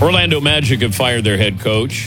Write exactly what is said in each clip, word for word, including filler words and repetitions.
Orlando Magic have fired their head coach,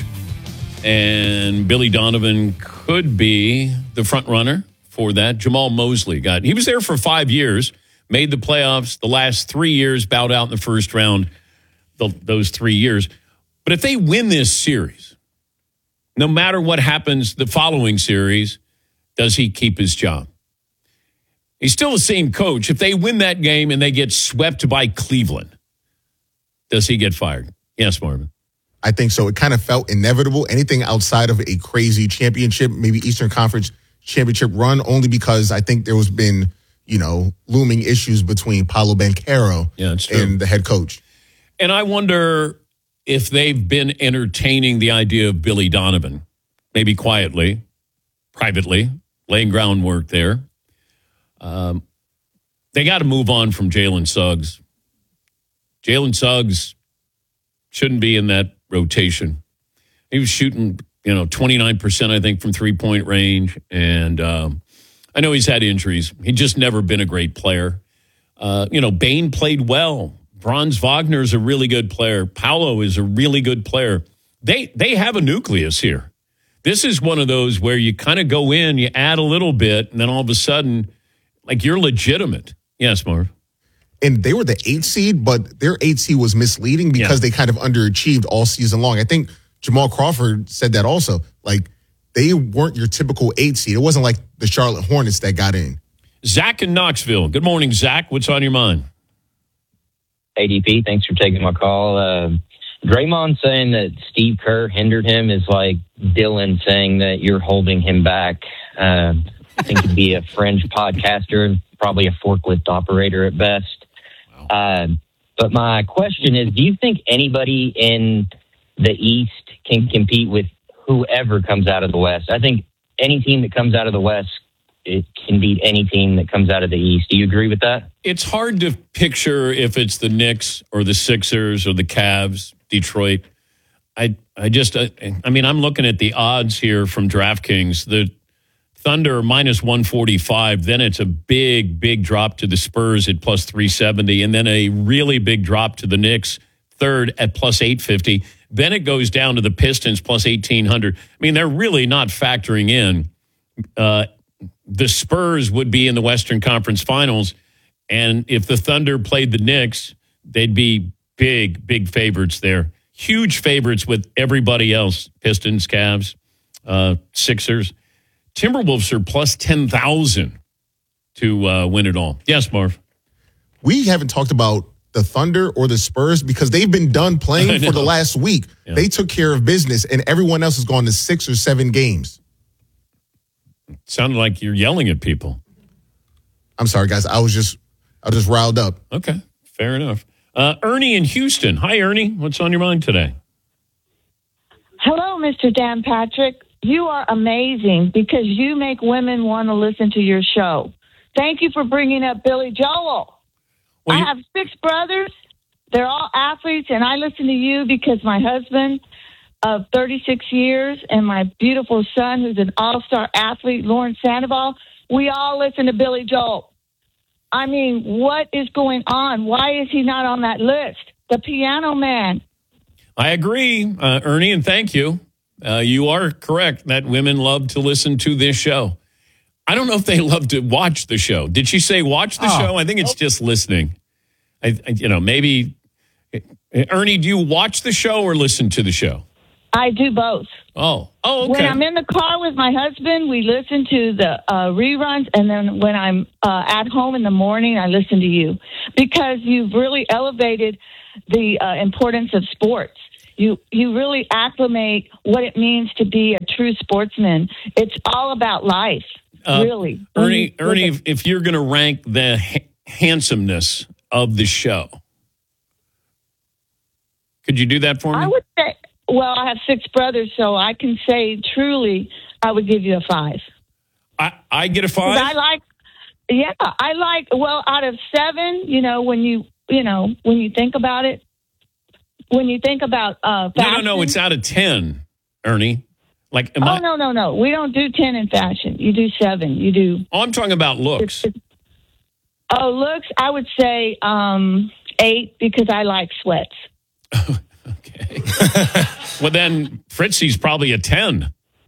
and Billy Donovan could be the front runner for that. Jamal Mosley got, he was there for five years, made the playoffs the last three years, bowed out in the first round the, those three years. But if they win this series, no matter what happens the following series, does he keep his job? He's still the same coach. If they win that game and they get swept by Cleveland, does he get fired? Yes, Marvin. I think so. It kind of felt inevitable. Anything outside of a crazy championship, maybe Eastern Conference championship run, only because I think there was been, you know, looming issues between Paolo Banchero yeah, it's true. and the head coach. And I wonder if they've been entertaining the idea of Billy Donovan, maybe quietly, privately, laying groundwork there. Um, they got to move on from Jalen Suggs. Jalen Suggs shouldn't be in that rotation. He was shooting, you know, twenty-nine percent, I think, from three-point range. And um, I know he's had injuries. He's just never been a great player. Uh, you know, Bane played well. Franz Wagner is a really good player. Paolo is a really good player. They they have a nucleus here. This is one of those where you kind of go in, you add a little bit, and then all of a sudden, like, you're legitimate. Yes, Marv. And they were the eighth seed, but their eighth seed was misleading because yeah. they kind of underachieved all season long. I think Jamal Crawford said that also. Like, they weren't your typical eighth seed. It wasn't like the Charlotte Hornets that got in. Zach in Knoxville. Good morning, Zach. What's on your mind? A D P, thanks for taking my call. Uh, Draymond saying that Steve Kerr hindered him is like Dylan saying that you're holding him back. Uh, I think he'd be a fringe podcaster, probably a forklift operator at best. Uh, but my question is, do you think anybody in the East can compete with whoever comes out of the West? I think any team that comes out of the West, it can beat any team that comes out of the East. Do you agree with that? It's hard to picture if it's the Knicks or the Sixers or the Cavs, Detroit. I I just, I, I mean, I'm looking at the odds here from DraftKings. The Thunder minus one forty-five, then it's a big, big drop to the Spurs at plus three seventy, and then a really big drop to the Knicks, third at plus eight fifty. Then it goes down to the Pistons plus eighteen hundred. I mean, they're really not factoring in. Uh, the Spurs would be in the Western Conference Finals, and if the Thunder played the Knicks, they'd be big, big favorites there. Huge favorites with everybody else, Pistons, Cavs, uh, Sixers. Timberwolves are plus ten thousand to uh, win it all. Yes, Marv. We haven't talked about the Thunder or the Spurs because they've been done playing for the last week. Yeah. They took care of business, and everyone else has gone to six or seven games. It sounded like you're yelling at people. I'm sorry, guys. I was just, I was just riled up. Okay, fair enough. Uh, Ernie in Houston. Hi, Ernie. What's on your mind today? Hello, Mister Dan Patrick. You are amazing because you make women want to listen to your show. Thank you for bringing up Billy Joel. Well, I you- have six brothers. They're all athletes, and I listen to you because my husband of thirty-six years and my beautiful son, who's an all-star athlete, Lawrence Sandoval, we all listen to Billy Joel. I mean, what is going on? Why is he not on that list? The Piano Man. I agree, uh, Ernie, and thank you. Uh, you are correct that women love to listen to this show. I don't know if they love to watch the show. Did she say watch the oh, show? I think it's just listening. I, I, you know, maybe. Ernie, do you watch the show or listen to the show? I do both. Oh, oh, okay. When I'm in the car with my husband, we listen to the uh, reruns, and then when I'm uh, at home in the morning, I listen to you because you've really elevated the uh, importance of sports. You you really acclimate what it means to be a true sportsman. It's all about life, uh, really. Ernie, Ernie, if, if you're going to rank the ha- handsomeness of the show, could you do that for me? I would say, well, I have six brothers, so I can say truly I would give you a five. I, I get a five? I like, yeah, I like, well, out of seven, you know, when you, you know, when you think about it, When you think about uh, fashion. No, no, no. It's out of ten, Ernie. Like, am oh, I... no, no, no. We don't do ten in fashion. You do seven. You do. Oh, I'm talking about looks. It's, it's, oh, looks, I would say um, eight because I like sweats. Okay. Well, then Fritzy's probably a ten.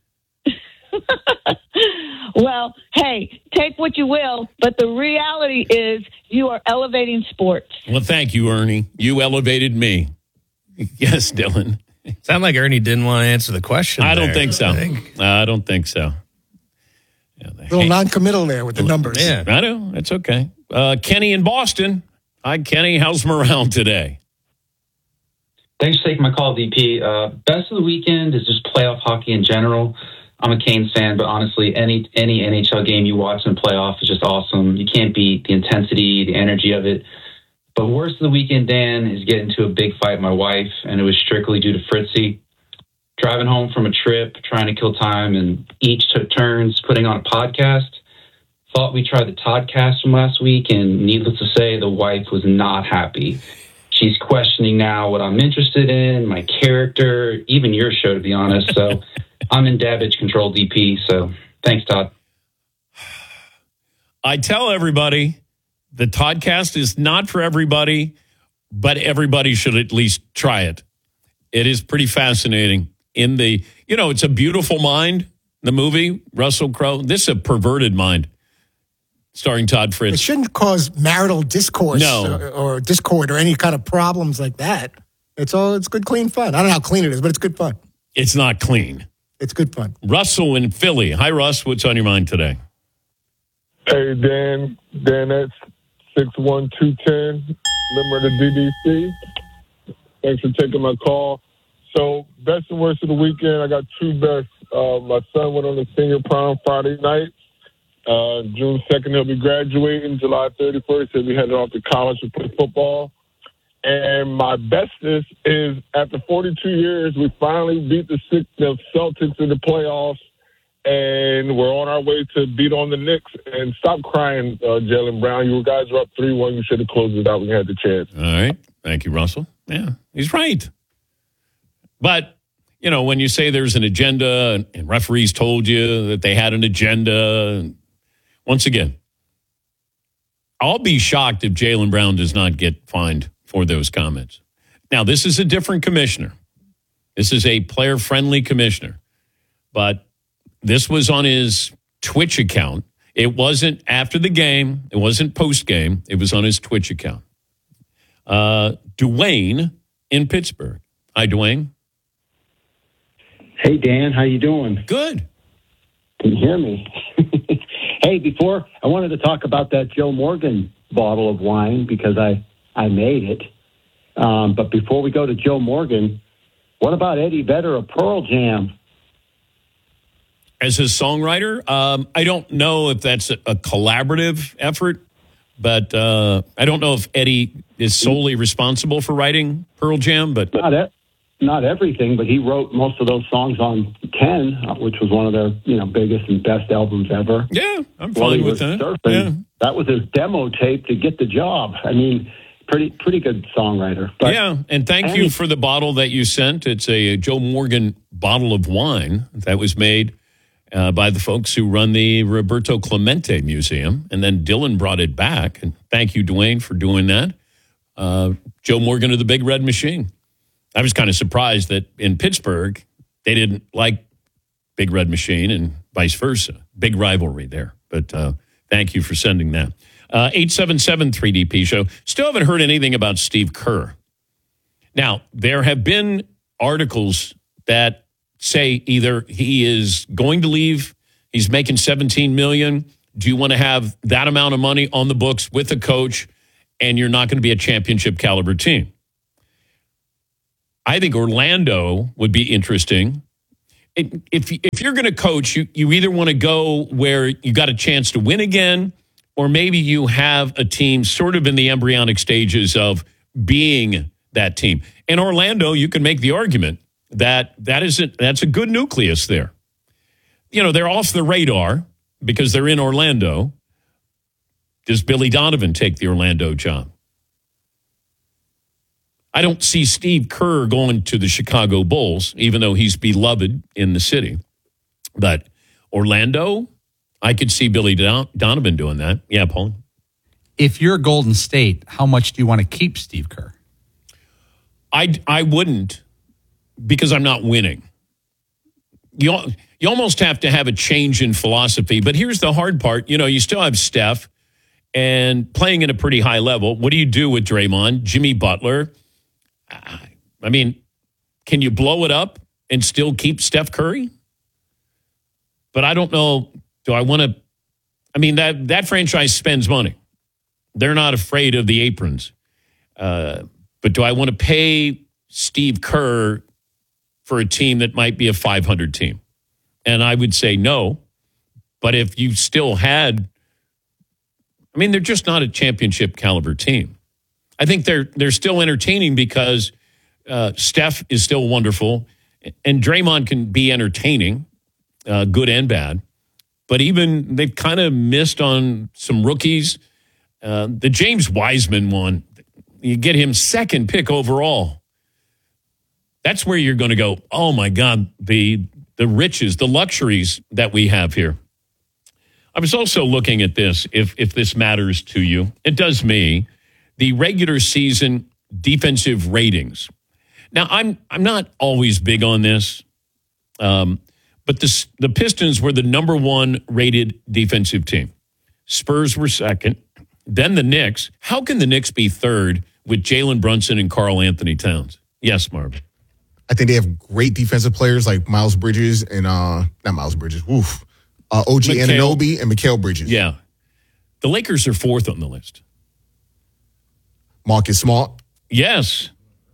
Well, hey, take what you will, but the reality is you are elevating sports. Well, thank you, Ernie. You elevated me. Yes, Dylan. Sound like Ernie didn't want to answer the question. I don't there. think so. I, think. I don't think so. Yeah, A little non-committal there with the numbers. Yeah. I know. It's okay. Uh, Kenny in Boston. Hi, Kenny. How's morale today? Thanks for taking my call, D P. Uh, best of the weekend is just playoff hockey in general. I'm a Canes fan, but honestly, any any N H L game you watch in the playoff is just awesome. You can't beat the intensity, the energy of it. But worst of the weekend, Dan, is getting into a big fight with my wife, and it was strictly due to Fritzy. Driving home from a trip, trying to kill time, and each took turns putting on a podcast. Thought we tried the Toddcast from last week, and needless to say, the wife was not happy. She's questioning now what I'm interested in, my character, even your show, to be honest. So I'm in damage control, D P. So thanks, Todd. I tell everybody the Toddcast is not for everybody, but everybody should at least try it. It is pretty fascinating. In the, you know, it's a beautiful mind, the movie, Russell Crowe. This is a perverted mind, starring Todd Fritz. It shouldn't cause marital discourse No. or, or discord or any kind of problems like that. It's all it's good, clean fun. I don't know how clean it is, but it's good fun. It's not clean. It's good fun. Russell in Philly. Hi, Russ. What's on your mind today? Hey, Dan. Dan, that's six one two ten, member of the D D C. Thanks for taking my call. So, best and worst of the weekend, I got two best. Uh, my son went on the senior prom Friday night. Uh, June second, he'll be graduating. July thirty-first, he'll be headed off to college to play football. And my bestest is, after forty-two years, we finally beat the, six, the Celtics in the playoffs, and we're on our way to beat on the Knicks. And stop crying, uh, Jaylen Brown. You guys were up three one. You should have closed it out when you had the chance. All right. Thank you, Russell. Yeah, he's right. But, you know, when you say there's an agenda and referees told you that they had an agenda, once again, I'll be shocked if Jaylen Brown does not get fined for those comments. Now, this is a different commissioner. This is a player-friendly commissioner. But this was on his Twitch account. It wasn't after the game. It wasn't post-game. It was on his Twitch account. Uh, Dwayne in Pittsburgh. Hi, Dwayne. Hey, Dan, how you doing? Good. Can you hear me? Hey, before, I wanted to talk about that Joe Morgan bottle of wine because I, I made it. Um, but before we go to Joe Morgan, what about Eddie Vedder of Pearl Jam? As a songwriter, um, I don't know if that's a, a collaborative effort, but uh, I don't know if Eddie is solely responsible for writing Pearl Jam. But Not it. Not everything, but he wrote most of those songs on Ten, which was one of their, you know, biggest and best albums ever. Yeah, I'm While he fine with was that. surfing, Yeah. That was his demo tape to get the job. I mean, pretty pretty good songwriter. But yeah, and thank any- you for the bottle that you sent. It's a Joe Morgan bottle of wine that was made uh, by the folks who run the Roberto Clemente Museum, and then Dylan brought it back. And thank you, Dwayne, for doing that. Uh, Joe Morgan of the Big Red Machine. I was kind of surprised that in Pittsburgh, they didn't like Big Red Machine and vice versa. Big rivalry there. But uh, thank you for sending that. Uh, eight seven seven three D P show. Still haven't heard anything about Steve Kerr. Now, there have been articles that say either he is going to leave, he's making seventeen million dollars. Do you want to have that amount of money on the books with a coach and you're not going to be a championship caliber team? I think Orlando would be interesting. It, if if you're going to coach, you, you either want to go where you got a chance to win again, or maybe you have a team sort of in the embryonic stages of being that team. In Orlando, you can make the argument that that isn't that's a good nucleus there. You know, they're off the radar because they're in Orlando. Does Billy Donovan take the Orlando job? I don't see Steve Kerr going to the Chicago Bulls, even though he's beloved in the city. But Orlando, I could see Billy Don- Donovan doing that. Yeah, Paul? If you're Golden State, how much do you want to keep Steve Kerr? I, I wouldn't because I'm not winning. You, you almost have to have a change in philosophy. But here's the hard part. You know, you still have Steph and playing at a pretty high level. What do you do with Draymond, Jimmy Butler? I mean, can you blow it up and still keep Steph Curry? But I don't know. Do I want to? I mean, that, that franchise spends money. They're not afraid of the aprons. Uh, but do I want to pay Steve Kerr for a team that might be a five hundred team? And I would say no. But if you still had, I mean, they're just not a championship caliber team. I think they're they're still entertaining because uh, Steph is still wonderful, and Draymond can be entertaining, uh, good and bad. But even they've kind of missed on some rookies. Uh, the James Wiseman one, you get him second pick overall. That's where you're going to go, oh, my God, the the riches, the luxuries that we have here. I was also looking at this, if if this matters to you. It does me. The regular season defensive ratings. Now, I'm I'm not always big on this, um, but the, the Pistons were the number one rated defensive team. Spurs were second. Then the Knicks. How can the Knicks be third with Jalen Brunson and Karl Anthony Towns? Yes, Marvin. I think they have great defensive players like Miles Bridges and, uh, not Miles Bridges, woof, uh, O G Mikal. Anunoby and Mikal Bridges. Yeah. The Lakers are fourth on the list. Marcus Smart. Yes.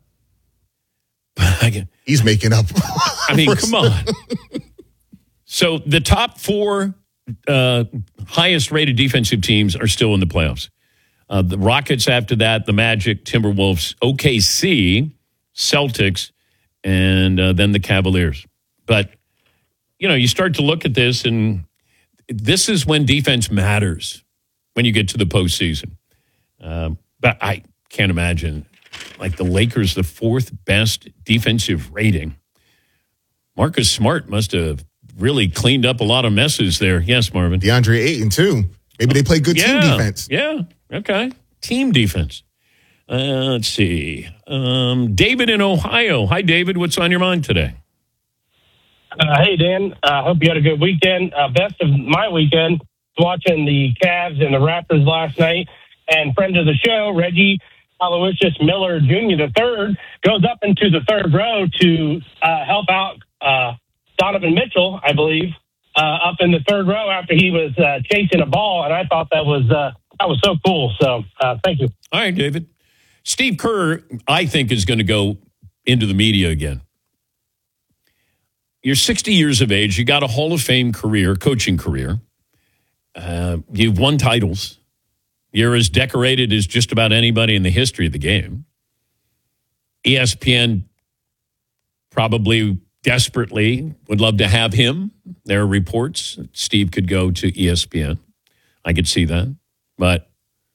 He's making up. I mean, come on. So the top four uh, highest rated defensive teams are still in the playoffs. Uh, the Rockets after that, the Magic, Timberwolves, O K C, Celtics, and uh, then the Cavaliers. But, you know, you start to look at this, and this is when defense matters, when you get to the postseason. Um, but I can't imagine, like the Lakers, the fourth best defensive rating. Marcus Smart must have really cleaned up a lot of messes there. Yes, Marvin. DeAndre Ayton, too. Maybe they play good yeah, team defense. Yeah, okay. Team defense. Uh, let's see. Um, David in Ohio. Hi, David. What's on your mind today? Uh, hey, Dan. I uh, hope you had a good weekend. Uh, best of my weekend watching the Cavs and the Raptors last night. And friend of the show, Reggie Aloysius Miller Junior the third, goes up into the third row to uh, help out uh, Donovan Mitchell, I believe, uh, up in the third row after he was uh, chasing a ball. And I thought that was uh, that was so cool. So uh, thank you. All right, David. Steve Kerr, I think, is going to go into the media again. You're sixty years of age. You got a Hall of Fame career, coaching career. Uh, you've won titles. You're as decorated as just about anybody in the history of the game. E S P N probably desperately would love to have him. There are reports that Steve could go to E S P N. I could see that. But,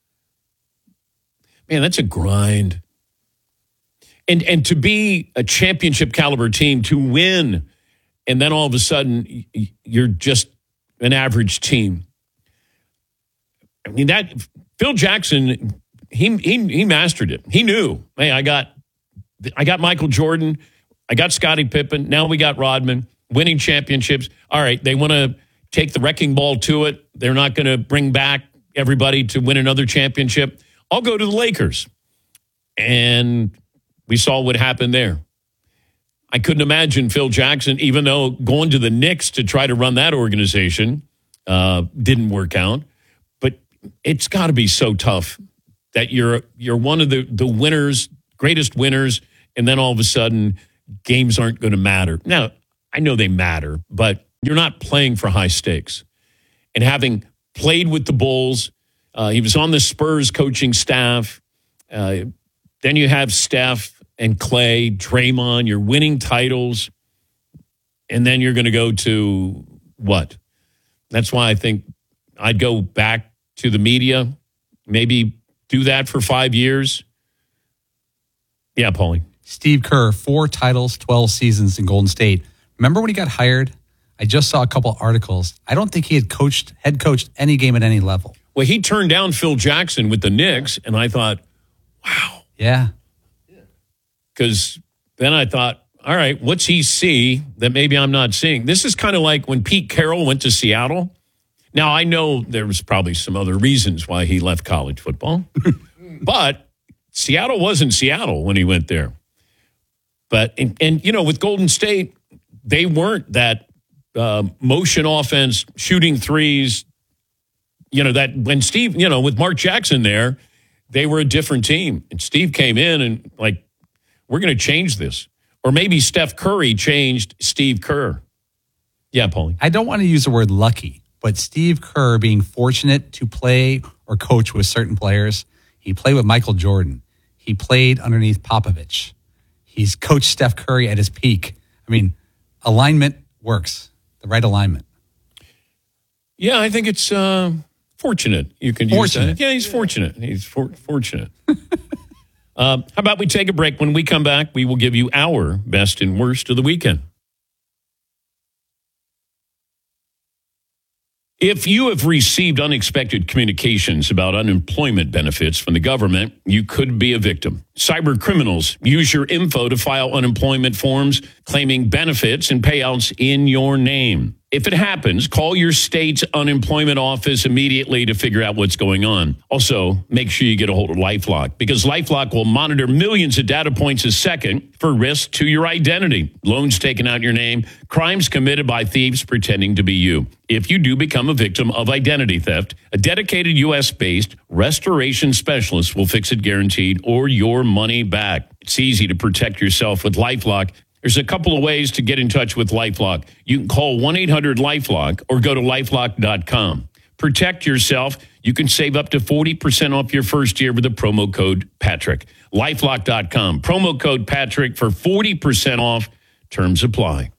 man, that's a grind. And and to be a championship caliber team, to win, and then all of a sudden you're just an average team. I mean, that Phil Jackson, he he he mastered it. He knew, hey, I got I got Michael Jordan, I got Scottie Pippen, now we got Rodman, winning championships. All right, they want to take the wrecking ball to it. They're not going to bring back everybody to win another championship. I'll go to the Lakers. And we saw what happened there. I couldn't imagine Phil Jackson, even though going to the Knicks to try to run that organization uh, didn't work out. But it's got to be so tough that you're you're one of the, the winners, greatest winners, and then all of a sudden games aren't going to matter. Now, I know they matter, but you're not playing for high stakes. And having played with the Bulls, uh, he was on the Spurs coaching staff. Uh, then you have Steph and Clay, Draymond, you're winning titles, and then you're going to go to what? That's why I think I'd go back to the media, maybe do that for five years. Yeah, Paulie. Steve Kerr, four titles, twelve seasons in Golden State. Remember when he got hired? I just saw a couple articles. I don't think he had coached, head coached any game at any level. Well, he turned down Phil Jackson with the Knicks, and I thought, wow. Yeah. because then I thought, all right, what's he see that maybe I'm not seeing? This is kind of like when Pete Carroll went to Seattle. Now, I know there was probably some other reasons why he left college football, but Seattle wasn't Seattle when he went there. But, and, and you know, with Golden State, they weren't that uh, motion offense, shooting threes, you know, that when Steve, you know, with Mark Jackson there, they were a different team. And Steve came in and, like, we're going to change this. Or maybe Steph Curry changed Steve Kerr. Yeah, Paulie. I don't want to use the word lucky, but Steve Kerr being fortunate to play or coach with certain players. He played with Michael Jordan. He played underneath Popovich. He's coached Steph Curry at his peak. I mean, alignment works, the right alignment. Yeah, I think it's uh, fortunate. You can fortunate. use that. Yeah, he's fortunate. He's for- fortunate. Uh, how about we take a break? When we come back, we will give you our best and worst of the weekend. If you have received unexpected communications about unemployment benefits from the government, you could be a victim. Cyber criminals use your info to file unemployment forms claiming benefits and payouts in your name. If it happens, call your state's unemployment office immediately to figure out what's going on. Also, make sure you get a hold of LifeLock, because LifeLock will monitor millions of data points a second for risk to your identity. Loans taken out in your name, crimes committed by thieves pretending to be you. If you do become a victim of identity theft, a dedicated U S-based restoration specialist will fix it guaranteed, or your money back. It's easy to protect yourself with LifeLock. There's a couple of ways to get in touch with LifeLock. You can call one eight hundred LifeLock or go to lifelock dot com. Protect yourself. You can save up to forty percent off your first year with the promo code Patrick. lifelock dot com. Promo code Patrick for forty percent off. Terms apply.